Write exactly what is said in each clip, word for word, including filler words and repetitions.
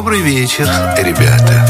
Добрый вечер, ребята.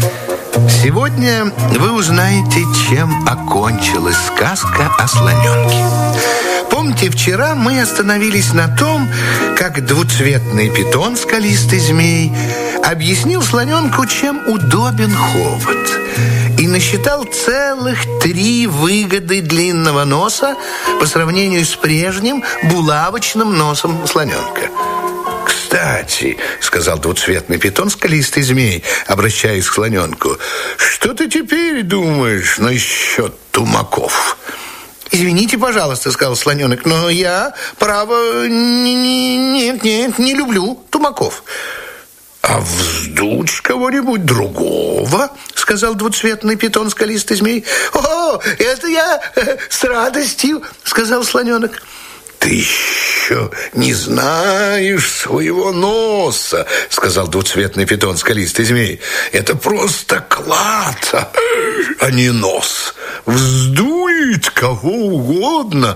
Сегодня вы узнаете, чем окончилась сказка о слоненке. Помните, вчера мы остановились на том, как двуцветный питон, скалистый змей, объяснил слоненку, чем удобен хобот, и насчитал целых три выгоды длинного носа по сравнению с прежним булавочным носом слоненка. «Кстати, — сказал двуцветный питон, скалистый змей, обращаясь к слоненку, — что ты теперь думаешь насчет тумаков?» «Извините, пожалуйста, — сказал слоненок, — но я, право, нет, нет, не люблю тумаков». «А вздуть кого-нибудь другого? — сказал двуцветный питон, скалистый змей. «О, это я с радостью! — сказал слоненок. «Ты еще не знаешь своего носа, — сказал двуцветный питон, скалистый змей. Это просто клад, а не нос. Вздует кого угодно».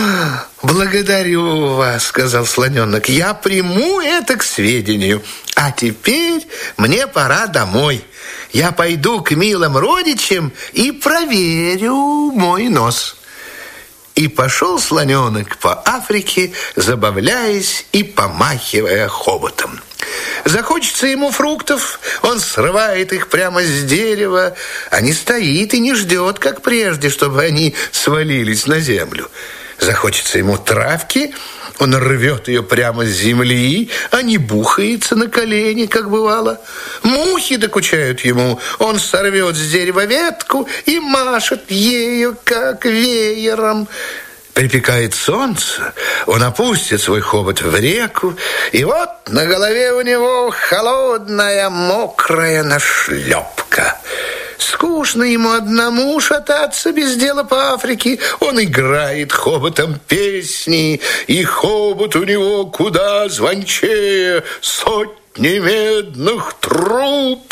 «Благодарю вас, — сказал слоненок. Я приму это к сведению. А теперь мне пора домой. Я пойду к милым родичам и проверю мой нос». И пошел слоненок по Африке, забавляясь и помахивая хоботом. Захочется ему фруктов, он срывает их прямо с дерева, а не стоит и не ждет, как прежде, чтобы они свалились на землю. Захочется ему травки, он рвет ее прямо с земли, а не бухается на колени, как бывало. Мухи докучают ему, он сорвет с дерева ветку и машет ею, как веером. Припекает солнце, он опустит свой хобот в реку, и вот на голове у него холодная мокрая нашлепка. Скучно ему одному шататься без дела по Африке. Он играет хоботом песни, и хобот у него куда звончее сотни медных труб.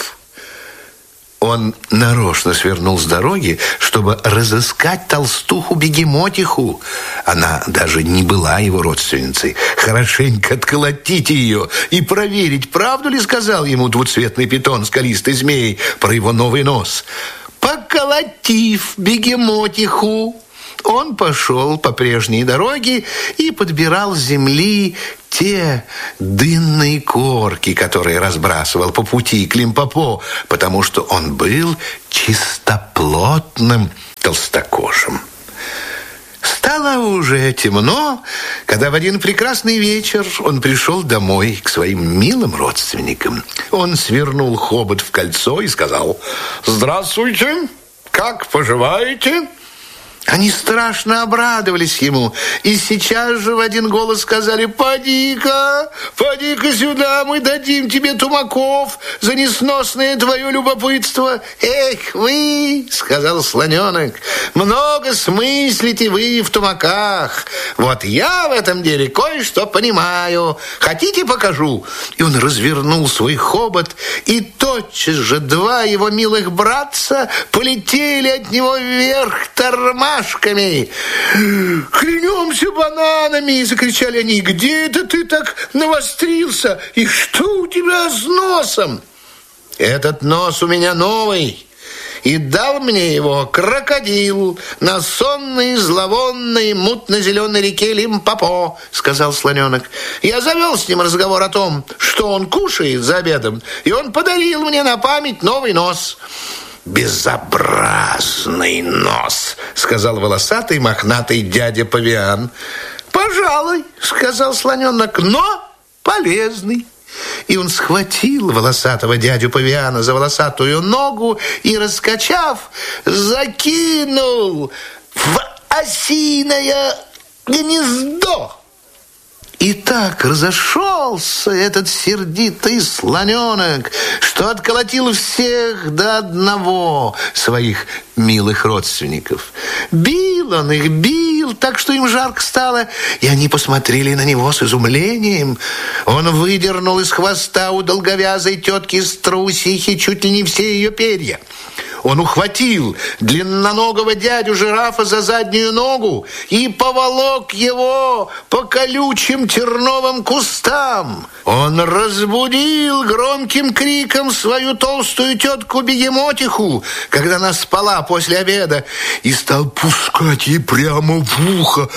Он нарочно свернул с дороги, чтобы разыскать толстуху-бегемотиху. Она даже не была его родственницей. Хорошенько отколотить ее и проверить, правду ли сказал ему двуцветный питон, скалистый змей, про его новый нос. Поколотив бегемотиху, он пошел по прежней дороге и подбирал с земли те дынные корки, которые разбрасывал по пути к Лимпопо, потому что он был чистоплотным толстокожим. Стало уже темно, когда в один прекрасный вечер он пришел домой к своим милым родственникам. Он свернул хобот в кольцо и сказал: «Здравствуйте, как поживаете?» Они страшно обрадовались ему и сейчас же в один голос сказали: «Поди-ка, поди-ка сюда, мы дадим тебе тумаков за несносное твое любопытство». «Эх вы, — сказал слоненок, — много смыслите вы в тумаках. Вот я в этом деле кое-что понимаю. Хотите, покажу?» И он развернул свой хобот, и тотчас же два его милых братца полетели от него вверх тормашками. «Клянемся бананами!» — закричали они. «Где это ты так навострился? И что у тебя с носом?» «Этот нос у меня новый, и дал мне его крокодил на сонной, зловонной, мутно-зеленой реке Лимпопо», — сказал слоненок. «Я завел с ним разговор о том, что он кушает за обедом, и он подарил мне на память новый нос». «Безобразный нос!» — сказал волосатый мохнатый дядя Павиан. «Пожалуй, — сказал слоненок, — но полезный». И он схватил волосатого дядю Павиана за волосатую ногу и, раскачав, закинул в осиное гнездо. И так разошелся этот сердитый слоненок, что отколотил всех до одного своих милых родственников. Бил он их, бил, так что им жарко стало, и они посмотрели на него с изумлением. Он выдернул из хвоста у долговязой тетки Струсихи чуть ли не все ее перья. он ухватил длинноногого дядю-жирафа за заднюю ногу и поволок его по колючим терновым кустам. Он разбудил громким криком свою толстую тетку-бегемотиху, когда она спала после обеда, и стал пускать ей прямо в ухо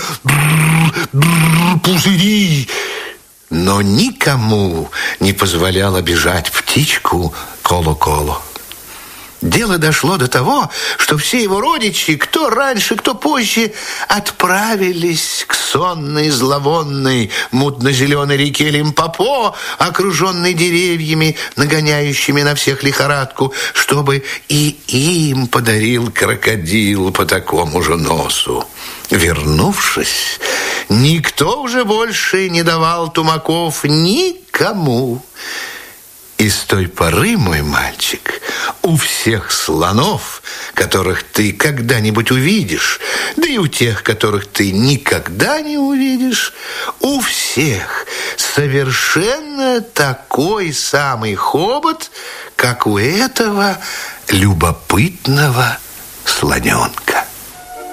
пузыри. Но никому не позволял обижать птичку Коло-Коло. Дело дошло до того, что все его родичи, кто раньше, кто позже, отправились к сонной, зловонной, мутно-зеленой реке Лимпопо, окруженной деревьями, нагоняющими на всех лихорадку, чтобы и им подарил крокодил по такому же носу. Вернувшись, никто уже больше не давал тумаков никому. И с той поры, мой мальчик, у всех слонов, которых ты когда-нибудь увидишь, да и у тех, которых ты никогда не увидишь, у всех совершенно такой самый хобот, как у этого любопытного слоненка.